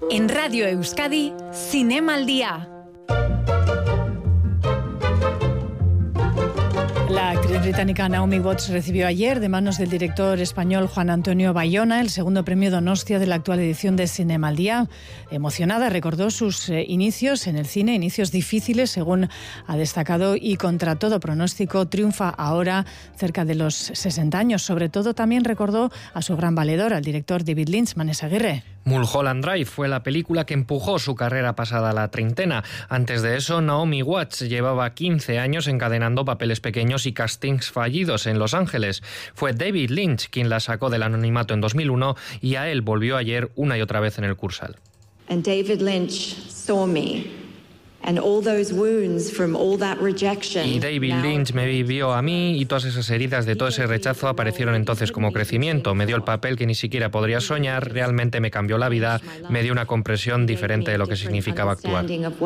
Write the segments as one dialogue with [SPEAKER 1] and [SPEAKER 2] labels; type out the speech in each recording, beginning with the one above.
[SPEAKER 1] En Radio Euskadi, Cinema al Día. La actriz británica Naomi Watts recibió ayer, de manos del director español Juan Antonio Bayona, el segundo premio Donostia de la actual edición de Cinema al Día. Emocionada, recordó sus inicios en el cine, inicios difíciles, según ha destacado, y contra todo pronóstico triunfa ahora, cerca de los 60 años. Sobre todo también recordó a su gran valedor, al director David Lynch. Vanessa Aguirre.
[SPEAKER 2] Mulholland Drive fue la película que empujó su carrera pasada la treintena. Antes de eso, Naomi Watts llevaba 15 años encadenando papeles pequeños y castings fallidos en Los Ángeles. Fue David Lynch quien la sacó del anonimato en 2001 y a él volvió ayer una y otra vez en el Cursal.
[SPEAKER 3] And David Lynch saw me. And all those wounds from all that rejection.
[SPEAKER 2] Y David Lynch me vio a mí y todas esas heridas de todo ese rechazo aparecieron entonces como crecimiento. Me dio el papel que ni siquiera podría soñar, realmente me cambió la vida, me dio una comprensión diferente de lo que significaba actuar.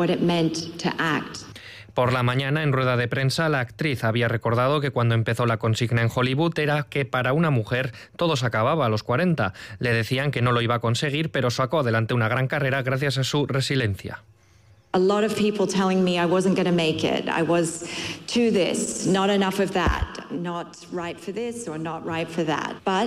[SPEAKER 2] Por la mañana, en rueda de prensa, la actriz había recordado que cuando empezó la consigna en Hollywood era que para una mujer todo se acababa a los 40. Le decían que no lo iba a conseguir, pero sacó adelante una gran carrera gracias a su resiliencia.
[SPEAKER 3] A lot of people telling me I wasn't going to make it. I was to this, not enough of that, not right for this or not right for that. But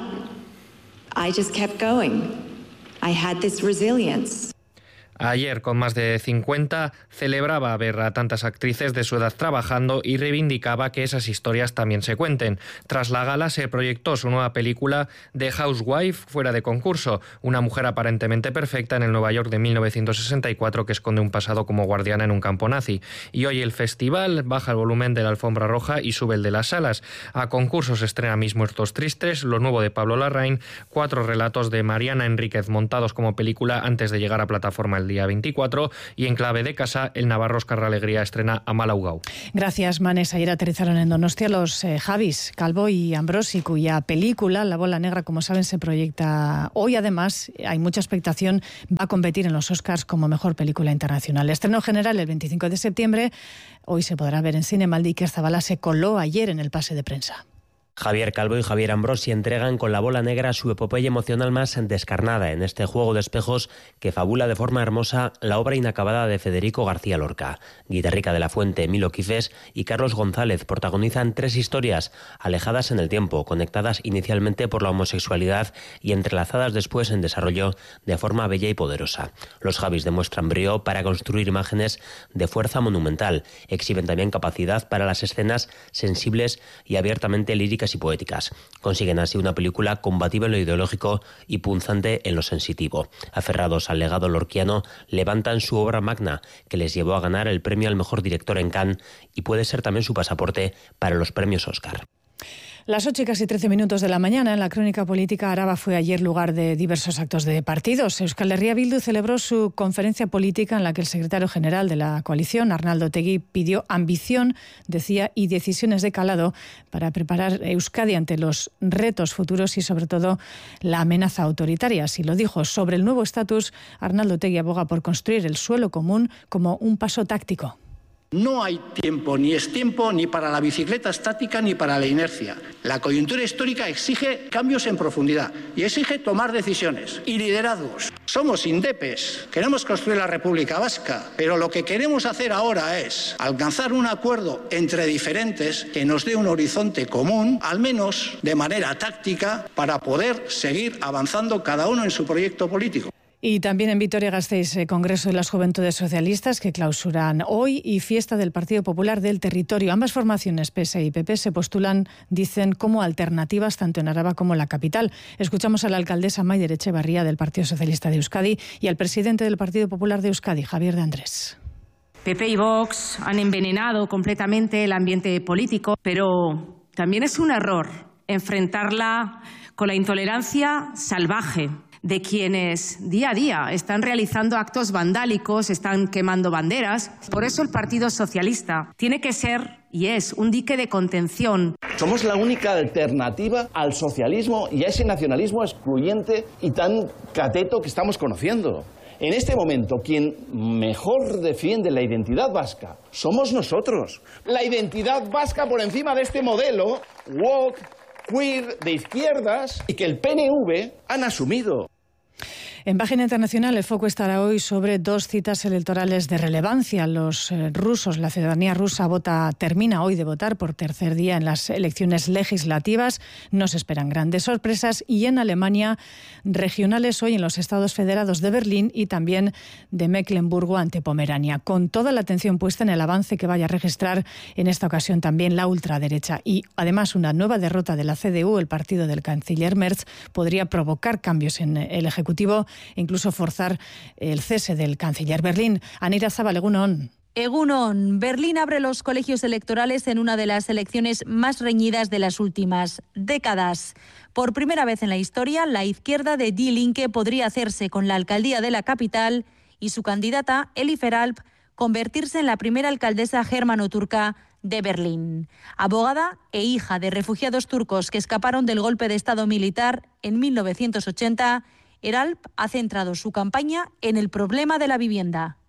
[SPEAKER 3] I just kept going. I had this resilience.
[SPEAKER 2] Ayer, con más de 50, celebraba ver a tantas actrices de su edad trabajando y reivindicaba que esas historias también se cuenten. Tras la gala se proyectó su nueva película The Housewife fuera de concurso, una mujer aparentemente perfecta en el Nueva York de 1964 que esconde un pasado como guardiana en un campo nazi. Y hoy el festival baja el volumen de la alfombra roja y sube el de las salas. A concurso se estrena Mis muertos tristes, lo nuevo de Pablo Larraín, 4 relatos de Mariana Enríquez montados como película antes de llegar a plataforma el día 24, y en clave de casa el navarro Oscar Alegría estrena Amalaugau.
[SPEAKER 1] Gracias, Manes. Ayer aterrizaron en Donostia los Javis, Calvo y Ambrosi, cuya película La bola negra, como saben, se proyecta hoy. Además, hay mucha expectación, va a competir en los Oscars como mejor película internacional. Estreno general el 25 de septiembre. Hoy se podrá ver en Cinema al Día. Iker Zabala se coló ayer en el pase de prensa.
[SPEAKER 4] Javier Calvo y Javier Ambrosi entregan con La bola negra su epopeya emocional más descarnada en este juego de espejos que fabula de forma hermosa la obra inacabada de Federico García Lorca. Guitarrica de la Fuente, Emilio Quifés y Carlos González protagonizan 3 historias alejadas en el tiempo, conectadas inicialmente por la homosexualidad y entrelazadas después en desarrollo de forma bella y poderosa. Los Javis demuestran brío para construir imágenes de fuerza monumental. Exhiben también capacidad para las escenas sensibles y abiertamente líricas y poéticas. Consiguen así una película combativa en lo ideológico y punzante en lo sensitivo. Aferrados al legado lorquiano, levantan su obra magna, que les llevó a ganar el premio al mejor director en Cannes y puede ser también su pasaporte para los premios Oscar.
[SPEAKER 1] Las 8 y casi 13 minutos de la mañana, en la crónica política, Araba fue ayer lugar de diversos actos de partidos. Euskal Herria Bildu celebró su conferencia política en la que el secretario general de la coalición, Arnaldo Otegi, pidió ambición, decía, y decisiones de calado para preparar Euskadi ante los retos futuros y, sobre todo, la amenaza autoritaria. Así lo dijo. Sobre el nuevo estatus, Arnaldo Otegi aboga por construir el suelo común como un paso táctico.
[SPEAKER 5] No hay tiempo, ni es tiempo, ni para la bicicleta estática ni para la inercia. La coyuntura histórica exige cambios en profundidad y exige tomar decisiones y liderazgos. Somos indepes, queremos construir la República Vasca, pero lo que queremos hacer ahora es alcanzar un acuerdo entre diferentes que nos dé un horizonte común, al menos de manera táctica, para poder seguir avanzando cada uno en su proyecto político.
[SPEAKER 1] Y también en Vitoria-Gasteiz, Congreso de las Juventudes Socialistas que clausuran hoy y fiesta del Partido Popular del Territorio. Ambas formaciones, PSE y PP, se postulan, dicen, como alternativas tanto en Araba como en la capital. Escuchamos a la alcaldesa Maider Etxebarria del Partido Socialista de Euskadi y al presidente del Partido Popular de Euskadi, Javier de Andrés.
[SPEAKER 6] PP y Vox han envenenado completamente el ambiente político, pero también es un error enfrentarla con la intolerancia salvaje de quienes día a día están realizando actos vandálicos, están quemando banderas. Por eso el Partido Socialista tiene que ser y es un dique de contención.
[SPEAKER 7] Somos la única alternativa al socialismo y a ese nacionalismo excluyente y tan cateto que estamos conociendo. En este momento, quien mejor defiende la identidad vasca somos nosotros. La identidad vasca por encima de este modelo woke, queer, de izquierdas, y que el PNV han asumido.
[SPEAKER 1] En página internacional, el foco estará hoy sobre 2 citas electorales de relevancia. Los rusos, la ciudadanía rusa termina hoy de votar por tercer día en las elecciones legislativas. No se esperan grandes sorpresas. Y en Alemania, regionales hoy en los estados federados de Berlín y también de Mecklemburgo ante Pomerania, con toda la atención puesta en el avance que vaya a registrar en esta ocasión también la ultraderecha. Y además una nueva derrota de la CDU, el partido del canciller Merz, podría provocar cambios en el Ejecutivo e incluso forzar el cese del canciller. Berlín, Anira Zabal, Egunon.
[SPEAKER 8] Egunon, Berlín abre los colegios electorales en una de las elecciones más reñidas de las últimas décadas. Por primera vez en la historia, la izquierda de Die Linke podría hacerse con la alcaldía de la capital y su candidata, Elif Eralp, convertirse en la primera alcaldesa germano-turca de Berlín. Abogada e hija de refugiados turcos que escaparon del golpe de Estado militar en 1980, Eralp ha centrado su campaña en el problema de la vivienda.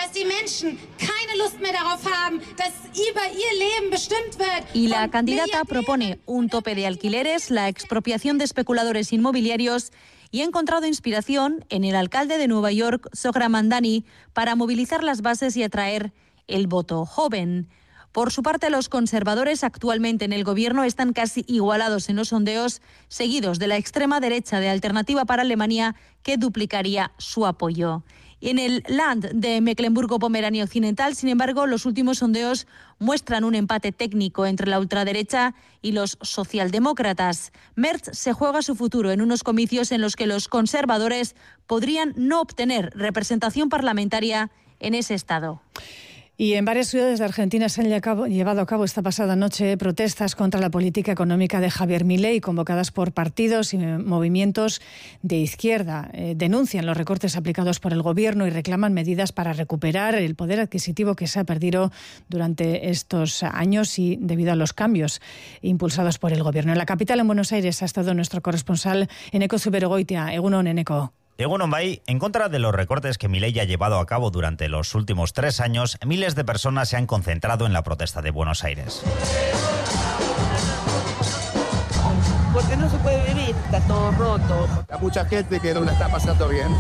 [SPEAKER 8] Y la candidata propone un tope de alquileres, la expropiación de especuladores inmobiliarios y ha encontrado inspiración en el alcalde de Nueva York, Zohran Mamdani, para movilizar las bases y atraer el voto joven. Por su parte, los conservadores actualmente en el gobierno están casi igualados en los sondeos, seguidos de la extrema derecha de Alternativa para Alemania, que duplicaría su apoyo. En el Land de Mecklemburgo-Pomerania Occidental, sin embargo, los últimos sondeos muestran un empate técnico entre la ultraderecha y los socialdemócratas. Merz se juega su futuro en unos comicios en los que los conservadores podrían no obtener representación parlamentaria en ese estado.
[SPEAKER 1] Y en varias ciudades de Argentina se han llevado a cabo esta pasada noche protestas contra la política económica de Javier Milei, convocadas por partidos y movimientos de izquierda. Denuncian los recortes aplicados por el gobierno y reclaman medidas para recuperar el poder adquisitivo que se ha perdido durante estos años y debido a los cambios impulsados por el gobierno. En la capital, en Buenos Aires, ha estado nuestro corresponsal Eneko Zuberogoitia. Egunon, Eneko.
[SPEAKER 9] Egunon Bai, en contra de los recortes que Milei ha llevado a cabo durante los últimos 3 años, miles de personas se han concentrado en la protesta de Buenos Aires.
[SPEAKER 10] Porque no se puede vivir, está todo roto.
[SPEAKER 11] Hay mucha gente que no la está pasando bien.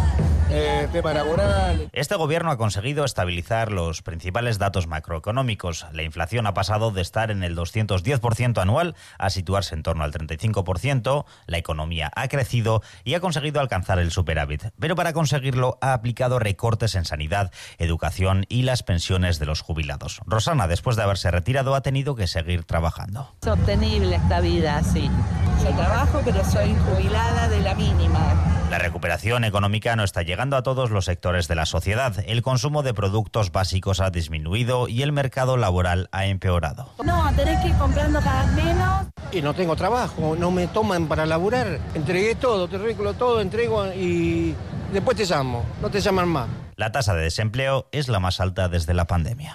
[SPEAKER 11] Tema laboral.
[SPEAKER 9] Este gobierno ha conseguido estabilizar los principales datos macroeconómicos. La inflación ha pasado de estar en el 210% anual a situarse en torno al 35%. La economía ha crecido y ha conseguido alcanzar el superávit. Pero para conseguirlo ha aplicado recortes en sanidad, educación y las pensiones de los jubilados. Rosana, después de haberse retirado, ha tenido que seguir trabajando.
[SPEAKER 10] Es obtenible esta vida, sí. Yo trabajo, pero soy jubilada de la mínima.
[SPEAKER 9] La recuperación económica no está llegando a todos los sectores de la sociedad. El consumo de productos básicos ha disminuido y el mercado laboral ha empeorado.
[SPEAKER 10] No, tenés que ir comprando cada vez menos.
[SPEAKER 11] Y no tengo trabajo, no me toman para laburar. Entregué todo, te arreglo todo, entrego y después te llamo, no te llaman más.
[SPEAKER 9] La tasa de desempleo es la más alta desde la pandemia.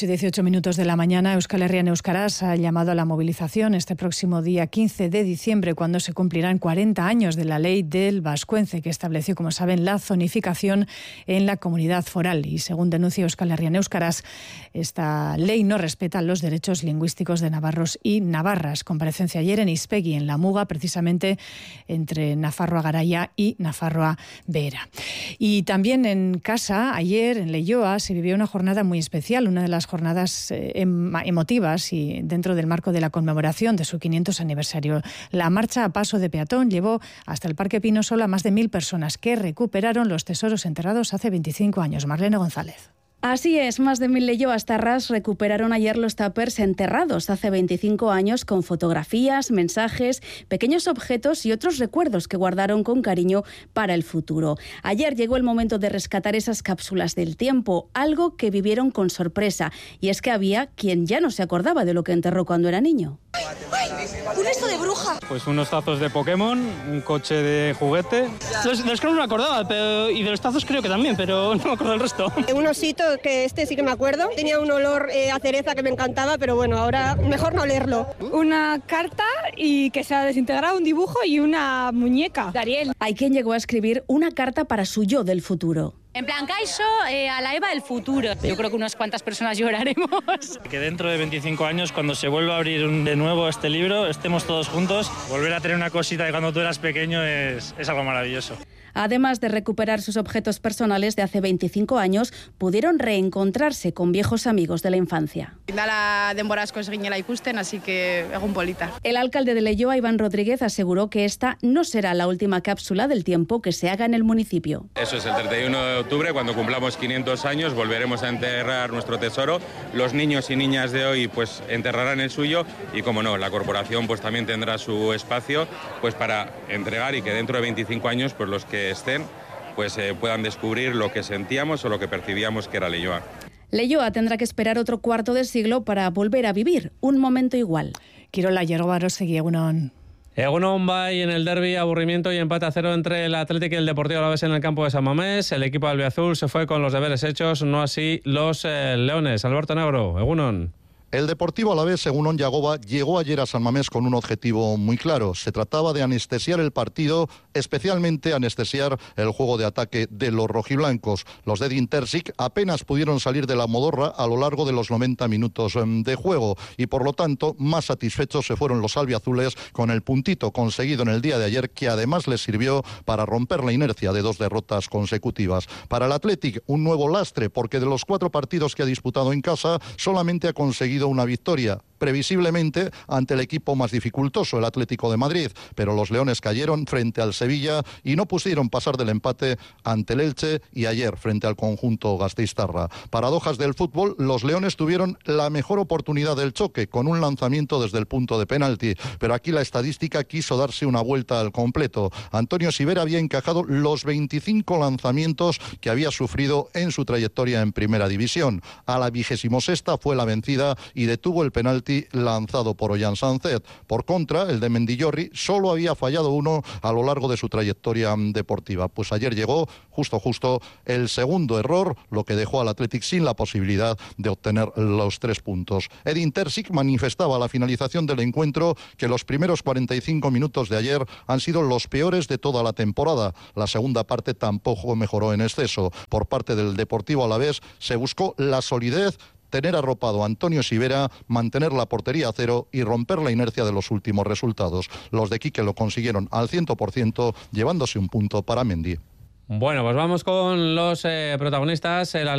[SPEAKER 1] 8:18 de la mañana, Euskal Herria en Euskaraz ha llamado a la movilización este próximo día 15 de diciembre, cuando se cumplirán 40 años de la ley del Vascuence, que estableció, como saben, la zonificación en la comunidad foral. Y según denuncia Euskal Herria en Euskaraz, esta ley no respeta los derechos lingüísticos de navarros y navarras. Comparecencia ayer en Ispegi, en la Muga, precisamente entre Nafarroa Garaia y Nafarroa Behera. Y también en casa, ayer en Leioa se vivió una jornada muy especial, una de las jornadas emotivas y dentro del marco de la conmemoración de su 500 aniversario. La marcha a paso de peatón llevó hasta el Parque Pinosolo a más de 1.000 personas que recuperaron los tesoros enterrados hace 25 años. Marlene González.
[SPEAKER 12] Así es, más de 1.000 leioastarras recuperaron ayer los tuppers enterrados hace 25 años con fotografías, mensajes, pequeños objetos y otros recuerdos que guardaron con cariño para el futuro. Ayer llegó el momento de rescatar esas cápsulas del tiempo, algo que vivieron con sorpresa, y es que había quien ya no se acordaba de lo que enterró cuando era niño.
[SPEAKER 13] ¡Ay! ¡Un esto de bruja!
[SPEAKER 14] Pues unos tazos de Pokémon, un coche de juguete. De los que no me acordaba, y de los tazos creo que también, pero no me acuerdo del resto.
[SPEAKER 15] Un osito, que este sí que me acuerdo. Tenía un olor a cereza que me encantaba, pero bueno, ahora mejor no leerlo.
[SPEAKER 16] Una carta y que se ha desintegrado, un dibujo y una muñeca de Ariel.
[SPEAKER 12] Hay quien llegó a escribir una carta para su yo del futuro.
[SPEAKER 17] En plan, Caixo, a la Eva del futuro. Yo creo que unas cuantas personas lloraremos.
[SPEAKER 14] Que dentro de 25 años, cuando se vuelva a abrir de nuevo este libro, estemos todos juntos. Volver a tener una cosita de cuando tú eras pequeño es algo maravilloso.
[SPEAKER 12] Además de recuperar sus objetos personales de hace 25 años, pudieron reencontrarse con viejos amigos de la infancia.
[SPEAKER 18] Dala denbora asko ginela ikusten, así que egun polita.
[SPEAKER 12] El alcalde de Leioa, Iván Rodríguez, aseguró que esta no será la última cápsula del tiempo que se haga en el municipio.
[SPEAKER 19] Eso es, el 31 de octubre, cuando cumplamos 500 años, volveremos a enterrar nuestro tesoro. Los niños y niñas de hoy pues enterrarán el suyo y, como no, la corporación pues también tendrá su espacio pues para entregar y que dentro de 25 años pues los que estén pues puedan descubrir lo que sentíamos o lo que percibíamos que era Leioa.
[SPEAKER 12] Leioa tendrá que esperar otro cuarto de siglo para volver a vivir un momento igual.
[SPEAKER 1] Kirola Yergobarostegui, egunon.
[SPEAKER 20] Egunon Bay en el derbi, aburrimiento y empate a 0 entre el Athletic y el Deportivo Alavés en el campo de San Mamés. El equipo albiazul se fue con los deberes hechos, no así los leones. Alberto Negro, egunon.
[SPEAKER 21] El Deportivo Alavés, según Yagoba, llegó ayer a San Mamés con un objetivo muy claro. Se trataba de anestesiar el partido, especialmente anestesiar el juego de ataque de los rojiblancos. Los de Edin Terzic apenas pudieron salir de la modorra a lo largo de los 90 minutos de juego y, por lo tanto, más satisfechos se fueron los albiazules con el puntito conseguido en el día de ayer, que además les sirvió para romper la inercia de 2 derrotas consecutivas. Para el Athletic, un nuevo lastre, porque de los 4 partidos que ha disputado en casa, solamente ha conseguido una victoria, previsiblemente ante el equipo más dificultoso, el Atlético de Madrid, pero los leones cayeron frente al Sevilla y no pudieron pasar del empate ante el Elche y ayer frente al conjunto gasteiztarra. Paradojas del fútbol, los leones tuvieron la mejor oportunidad del choque con un lanzamiento desde el punto de penalti, pero aquí la estadística quiso darse una vuelta al completo. Antonio Sivera había encajado los 25 lanzamientos que había sufrido en su trayectoria en Primera División. A la 26ª fue la vencida y detuvo el penalti lanzado por Ollán Sánchez. Por contra, el de Mendillorri solo había fallado uno a lo largo de su trayectoria deportiva. Pues ayer llegó justo el segundo error, lo que dejó al Athletic sin la posibilidad de obtener los 3 puntos. Edin Terzic manifestaba a la finalización del encuentro que los primeros 45 minutos de ayer han sido los peores de toda la temporada. La segunda parte tampoco mejoró en exceso. Por parte del Deportivo Alavés se buscó la solidez, tener arropado a Antonio Sivera, mantener la portería a 0 y romper la inercia de los últimos resultados. Los de Quique lo consiguieron al 100%, llevándose un punto para Mendy.
[SPEAKER 20] Bueno, pues vamos con los protagonistas.